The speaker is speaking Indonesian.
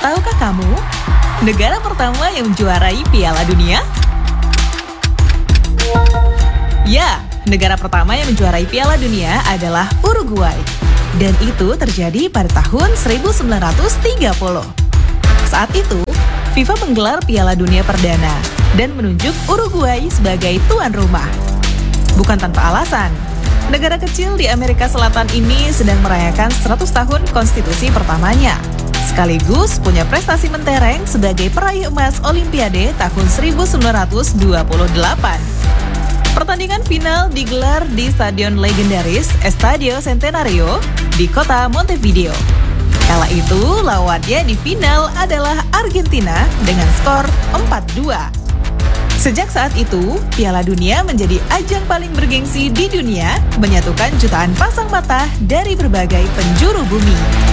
Tahukah kamu, negara pertama yang menjuarai Piala Dunia? Ya, negara pertama yang menjuarai Piala Dunia adalah Uruguay. Dan itu terjadi pada tahun 1930. Saat itu, FIFA menggelar Piala Dunia perdana dan menunjuk Uruguay sebagai tuan rumah. Bukan tanpa alasan, negara kecil di Amerika Selatan ini sedang merayakan 100 tahun konstitusi pertamanya, sekaligus punya prestasi mentereng sebagai peraih emas Olimpiade tahun 1928. Pertandingan final digelar di stadion legendaris Estadio Centenario di kota Montevideo. Kala itu, lawannya di final adalah Argentina dengan skor 4-2. Sejak saat itu, Piala Dunia menjadi ajang paling bergengsi di dunia, menyatukan jutaan pasang mata dari berbagai penjuru bumi.